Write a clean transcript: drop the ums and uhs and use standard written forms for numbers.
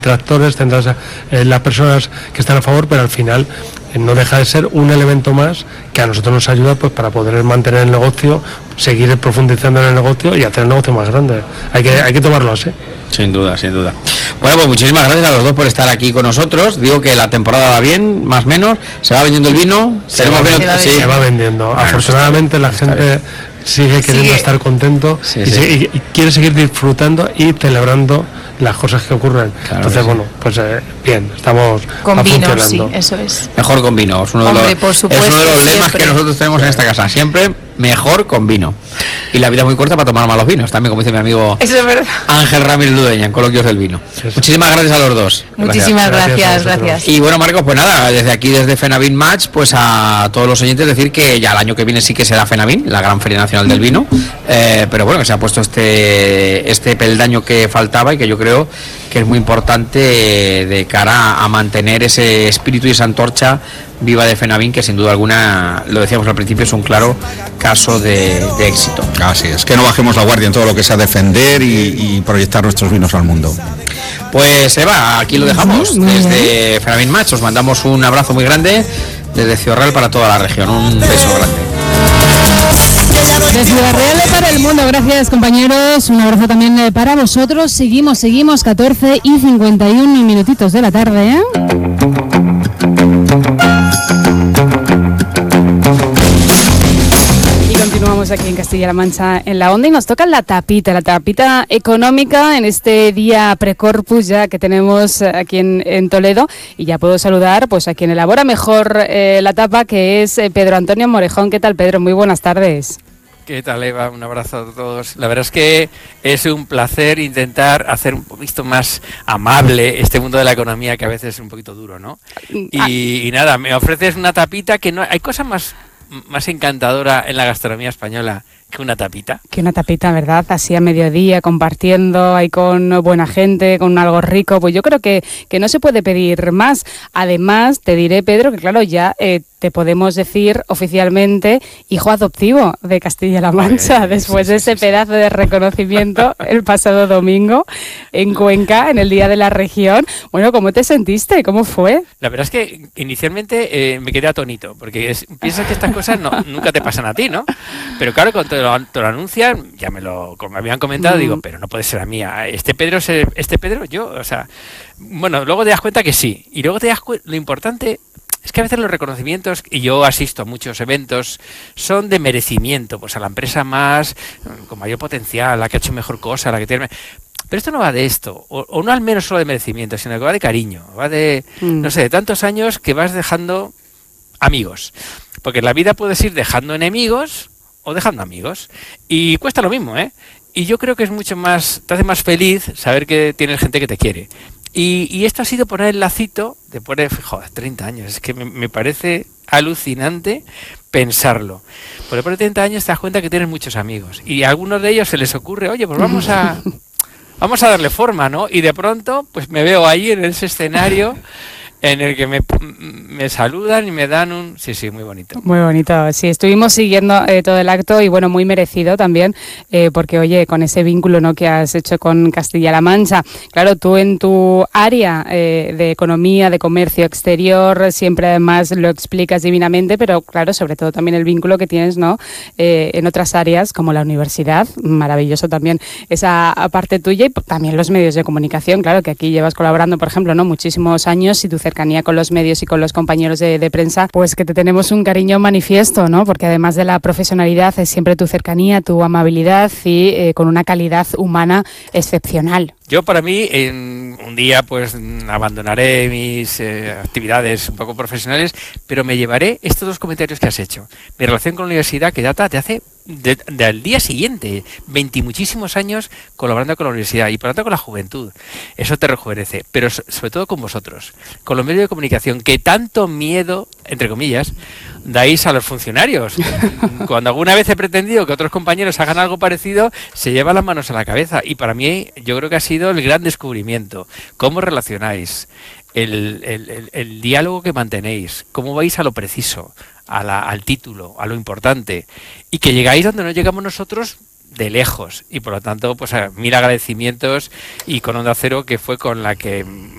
detractores, tendrás las personas que están a favor, pero al final no deja de ser un elemento más que a nosotros nos ayuda pues para poder mantener el negocio, seguir profundizando en el negocio y hacer el negocio más grande. Hay que tomarlo así. Sin duda, sin duda. Bueno, pues muchísimas gracias a los dos por estar aquí con nosotros. Digo que la temporada va bien, más o menos. Se va vendiendo el vino. Se va vendiendo. Bueno, afortunadamente la gente sigue queriendo estar contento y quiere seguir disfrutando y celebrando las cosas que ocurren. Claro. Entonces, bueno, pues bien, estamos con vino, funcionando. Sí, eso es. Mejor con vino. Es uno de los lemas que nosotros tenemos en esta casa. Siempre mejor con vino. Y la vida muy corta para tomar malos vinos, también, como dice mi amigo Ángel Ramírez Ludeña, en Coloquios del Vino. Muchísimas gracias a los dos. Muchísimas gracias. Y bueno, Marcos, pues nada, desde aquí, desde FENAVIN Match, pues a todos los oyentes decir que ya el año que viene sí que será FENAVIN, la gran Feria Nacional del Vino, pero bueno, que se ha puesto este peldaño que faltaba y que yo creo que es muy importante de cara a mantener ese espíritu y esa antorcha viva de FENAVIN, que sin duda alguna, lo decíamos al principio, es un claro caso de éxito. Así es, que no bajemos la guardia en todo lo que sea defender y proyectar nuestros vinos al mundo. Pues Eva, aquí lo dejamos desde FENAVIN Match. Os mandamos un abrazo muy grande desde Ciudad Real para toda la región. Un beso grande. De Ciudad Real para el mundo, gracias compañeros, un abrazo también para vosotros. Seguimos, 14:51 minutitos de la tarde, ¿eh? Y continuamos aquí en Castilla-La Mancha en la Onda y nos toca la tapita económica en este día precorpus ya que tenemos aquí en Toledo, y ya puedo saludar pues a quien elabora mejor la tapa, que es Pedro Antonio Morejón. ¿Qué tal, Pedro? Muy buenas tardes. ¿Qué tal, Eva? Un abrazo a todos. La verdad es que es un placer intentar hacer un poquito más amable este mundo de la economía, que a veces es un poquito duro, ¿no? Y nada, me ofreces una tapita que no hay cosa más encantadora en la gastronomía española que una tapita. Que una tapita, ¿verdad? Así a mediodía, compartiendo ahí con buena gente, con algo rico. Pues yo creo que no se puede pedir más. Además, te diré, Pedro, que claro, ya te podemos decir oficialmente hijo adoptivo de Castilla-La Mancha, después de ese pedazo de reconocimiento el pasado domingo en Cuenca, en el Día de la Región. Bueno, ¿cómo te sentiste? ¿Cómo fue? La verdad es que inicialmente me quedé atónito, porque piensas que estas cosas nunca te pasan a ti, ¿no? Pero claro, cuando te lo anuncian, como me habían comentado, digo, pero no puede ser a mí. Este Pedro, yo, o sea, bueno, luego te das cuenta que sí. Y luego te das cuenta, lo importante es que a veces los reconocimientos, y yo asisto a muchos eventos, son de merecimiento, pues a la empresa más, con mayor potencial, la que ha hecho mejor cosa, la que tiene... Pero esto no va de esto, o no al menos solo de merecimiento, sino que va de cariño, va de, no sé, de tantos años que vas dejando amigos. Porque en la vida puedes ir dejando enemigos o dejando amigos. Y cuesta lo mismo, ¿eh? Y yo creo que es mucho más, te hace más feliz saber que tienes gente que te quiere. Y esto ha sido poner el lacito después de, joder, 30 años. Es que me parece alucinante pensarlo. Porque después de 30 años te das cuenta que tienes muchos amigos. Y a algunos de ellos se les ocurre, oye, pues vamos a darle forma, ¿no? Y de pronto, pues me veo ahí en ese escenario en el que me saludan y me dan un... Sí, muy bonito. Muy bonito, sí, estuvimos siguiendo todo el acto y bueno, muy merecido también, porque oye, con ese vínculo, ¿no?, que has hecho con Castilla-La Mancha, claro, tú en tu área de economía, de comercio exterior, siempre además lo explicas divinamente, pero claro, sobre todo también el vínculo que tienes, ¿no?, en otras áreas como la universidad, maravilloso también esa parte tuya, y también los medios de comunicación, claro, que aquí llevas colaborando, por ejemplo, ¿no?, muchísimos años, y tu cercanía con los medios y con los compañeros de prensa, pues que te tenemos un cariño manifiesto, ¿no? Porque además de la profesionalidad es siempre tu cercanía, tu amabilidad y con una calidad humana excepcional. Yo, para mí, en un día pues abandonaré mis actividades un poco profesionales, pero me llevaré estos dos comentarios que has hecho. Mi relación con la universidad, que data de hace del día siguiente, 20 y muchísimos años colaborando con la universidad y por lo tanto con la juventud. Eso te rejuvenece, pero sobre todo con vosotros, con los medios de comunicación, que tanto miedo, entre comillas, dais a los funcionarios. Cuando alguna vez he pretendido que otros compañeros hagan algo parecido, se llevan las manos a la cabeza. Y para mí, yo creo que ha sido el gran descubrimiento. ¿Cómo relacionáis? El diálogo que mantenéis. ¿Cómo vais a lo preciso? Al título, a lo importante. Y que llegáis donde no llegamos nosotros de lejos. Y por lo tanto, pues 1000 agradecimientos, y con Onda Cero, que fue con la que